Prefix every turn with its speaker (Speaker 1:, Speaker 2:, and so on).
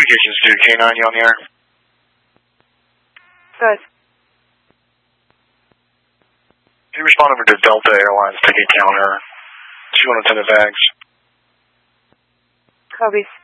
Speaker 1: Communications to K9, you on the air?
Speaker 2: Good.
Speaker 1: Can you respond over to Delta Airlines ticket counter, 2 unattended bags?
Speaker 2: Copy.